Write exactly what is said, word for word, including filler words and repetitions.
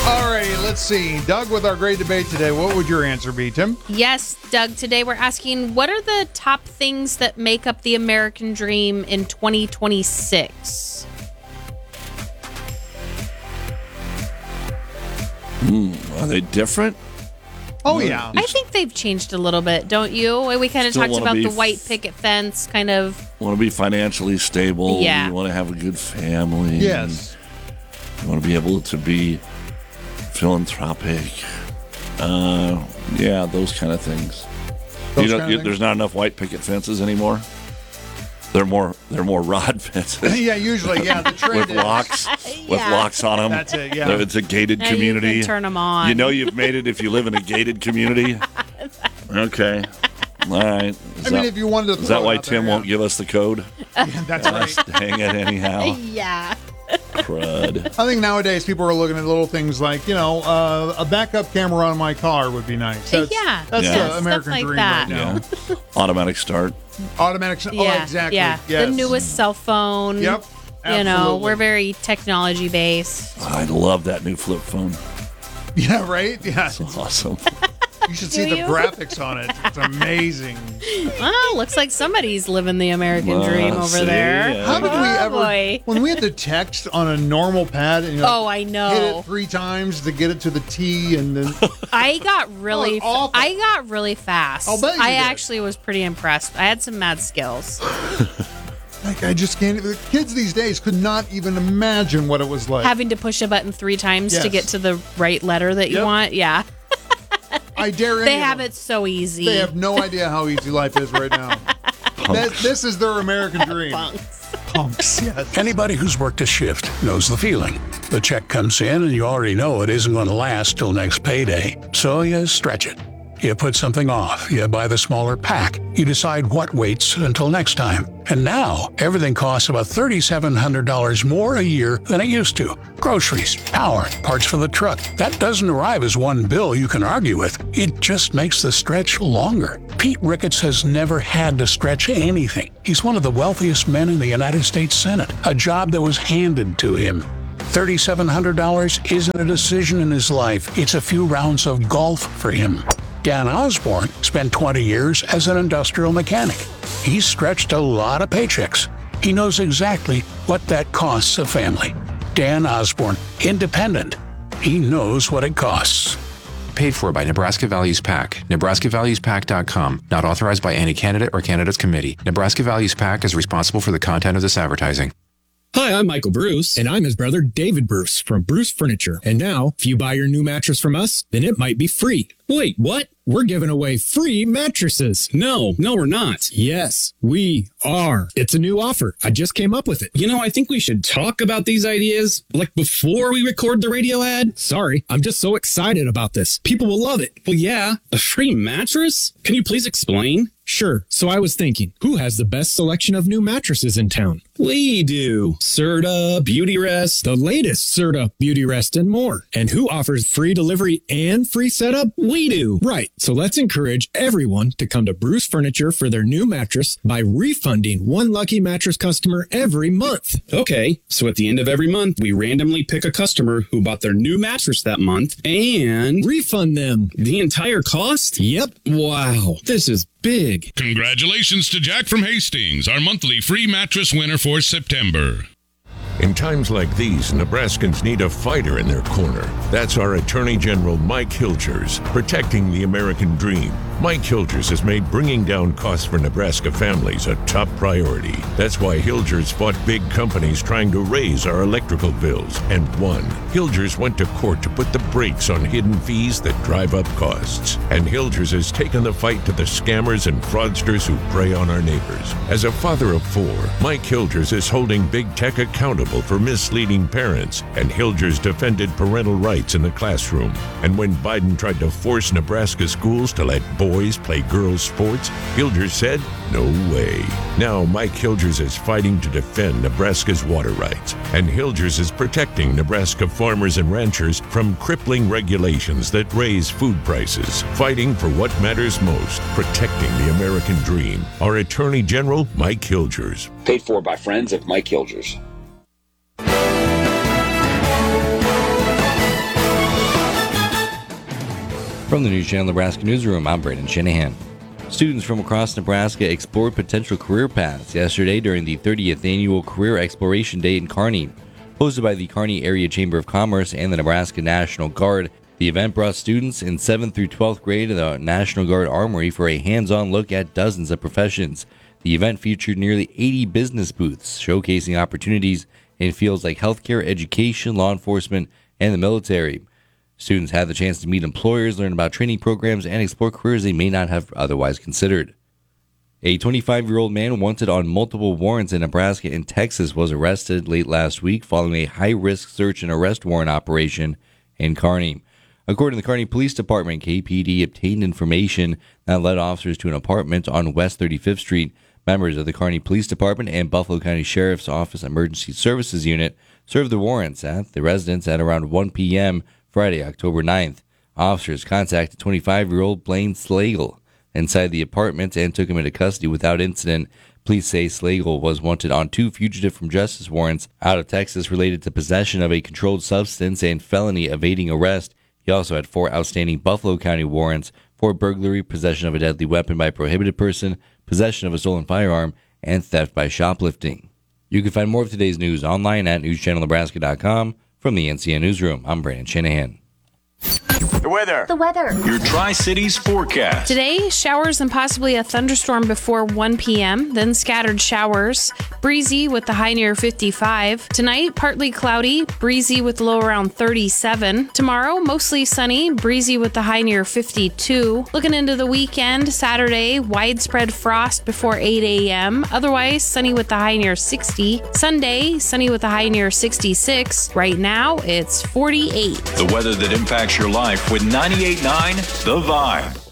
All righty, let's see. Doug, with our great debate today, what would your answer be, Tim? Yes, Doug, today we're asking, what are the top things that make up the American dream in twenty twenty-six? Mm, are they different? Oh, yeah. I think they've changed a little bit, don't you? We kind of Still talked wanna about be the f- white picket fence, kind of. Want to be financially stable. Yeah. You want to have a good family. Yes. You want to be able to be philanthropic. Uh, yeah, those kind of things. Those you know, kind of you, things? there's not enough white picket fences anymore. They're more they're more rod fences. Yeah, usually, yeah. The trend with is. locks, with Yeah. locks on them. That's it, yeah. It's a gated Now community. You can turn them on. You know you've made it if you live in a gated community. Okay, all right. Is I that, mean, if you wanted to is throw that it why out Tim there, won't give us the code? yeah. That's right. Dang it, anyhow. Yeah. Crud. I think nowadays people are looking at little things like, you know, uh, a backup camera on my car would be nice. That's, Yeah. That's Yeah. the American Stuff like dream that. right now. Yeah. Automatic start. Automatic. Oh, Yeah, exactly. yeah. Yes. The newest cell phone. Yep. You know, Absolutely. we're very technology based. I love that new flip phone. Yeah, right? Yeah. It's awesome. You should see Do the you? graphics on it. It's amazing. Well, looks like somebody's living the American Well, dream over see, there. yeah. How did we Oh, ever, boy. when we had to text on a normal pad, and, you know, Oh, I hit know. it three times to get it to the T, and then I got really, Oh, awful. I got really fast. I'll bet you I did. actually was pretty impressed. I had some mad skills. like I just can't. The kids these days could not even imagine what it was like. Having to push a button three times to Yes. get to the right letter that you Yep. want. Yeah. I dare. They any of have them. it so easy. They have no idea how easy life is right now. That, this is their American dream. Punks. Punks, yes. Anybody who's worked a shift knows the feeling. The check comes in and you already know it isn't going to last till next payday. So you stretch it. You put something off. You buy the smaller pack. You decide what waits until next time. And now, everything costs about three thousand seven hundred dollars more a year than it used to. Groceries, power, parts for the truck. That doesn't arrive as one bill you can argue with. It just makes the stretch longer. Pete Ricketts has never had to stretch anything. He's one of the wealthiest men in the United States Senate, a job that was handed to him. three thousand seven hundred dollars isn't a decision in his life. It's a few rounds of golf for him. Dan Osborne spent twenty years as an industrial mechanic. He's stretched a lot of paychecks. He knows exactly what that costs a family. Dan Osborne, independent. He knows what it costs. Paid for by Nebraska Values PAC. Nebraska Values P A C dot com. Not authorized by any candidate or candidates committee. Nebraska Values PAC is responsible for the content of this advertising. Hi, I'm Michael Bruce, and I'm his brother David Bruce from Bruce Furniture. And now, if you buy your new mattress from us, then it might be free. Wait, what? We're giving away free mattresses. No, no, we're not. Yes, we are. It's a new offer. I just came up with it. You know, I think we should talk about these ideas, like before we record the radio ad. Sorry, I'm just so excited about this. People will love it. Well, yeah, a free mattress? Can you please explain? Sure. So I was thinking, who has the best selection of new mattresses in town? We do. Serta, Beautyrest, the latest Serta, Beautyrest, and more. And who offers free delivery and free setup? We do. Right. So let's encourage everyone to come to Bruce Furniture for their new mattress by refunding one lucky mattress customer every month. Okay. So at the end of every month, we randomly pick a customer who bought their new mattress that month and refund them the entire cost? Yep. Wow. This is big. Congratulations to Jack from Hastings, our monthly free mattress winner for September. In times like these, Nebraskans need a fighter in their corner. That's our Attorney General Mike Hilgers, protecting the American dream. Mike Hilgers has made bringing down costs for Nebraska families a top priority. That's why Hilgers fought big companies trying to raise our electrical bills and won. Hilgers went to court to put the brakes on hidden fees that drive up costs. And Hilgers has taken the fight to the scammers and fraudsters who prey on our neighbors. As a father of four, Mike Hilgers is holding big tech accountable for misleading parents, and Hilgers defended parental rights in the classroom. And when Biden tried to force Nebraska schools to let boys play girls' sports, Hilgers said, no way. Now Mike Hilgers is fighting to defend Nebraska's water rights, and Hilgers is protecting Nebraska farmers and ranchers from crippling regulations that raise food prices, fighting for what matters most, protecting the American dream. Our Attorney General, Mike Hilgers. Paid for by friends of Mike Hilgers. From the News Channel Nebraska Newsroom, I'm Brandon Shanahan. Students from across Nebraska explored potential career paths yesterday during the thirtieth Annual Career Exploration Day in Kearney. Hosted by the Kearney Area Chamber of Commerce and the Nebraska National Guard, the event brought students in seventh through twelfth grade to the National Guard Armory for a hands-on look at dozens of professions. The event featured nearly eighty business booths, showcasing opportunities in fields like healthcare, education, law enforcement, and the military. Students had the chance to meet employers, learn about training programs, and explore careers they may not have otherwise considered. A twenty-five-year-old man wanted on multiple warrants in Nebraska and Texas was arrested late last week following a high-risk search and arrest warrant operation in Kearney. According to the Kearney Police Department, K P D obtained information that led officers to an apartment on West thirty-fifth Street. Members of the Kearney Police Department and Buffalo County Sheriff's Office Emergency Services Unit served the warrants at the residence at around one p.m. Friday, October ninth. Officers contacted twenty-five-year-old Blaine Slagle inside the apartment and took him into custody without incident. Police say Slagle was wanted on two fugitive from justice warrants out of Texas related to possession of a controlled substance and felony evading arrest. He also had four outstanding Buffalo County warrants for burglary, possession of a deadly weapon by a prohibited person, possession of a stolen firearm, and theft by shoplifting. You can find more of today's news online at news channel nebraska dot com. From the N C N Newsroom, I'm Brandon Shanahan. The weather. The weather. Your Tri-Cities forecast. Today, showers and possibly a thunderstorm before one p.m., then scattered showers. Breezy with the high near fifty-five. Tonight, partly cloudy, breezy with low around thirty-seven. Tomorrow, mostly sunny, breezy with the high near fifty-two. Looking into the weekend, Saturday, widespread frost before eight a.m. Otherwise, sunny with the high near sixty. Sunday, sunny with the high near sixty-six. Right now, it's forty-eight. The weather that impacts your life with ninety-eight point nine The Vibe.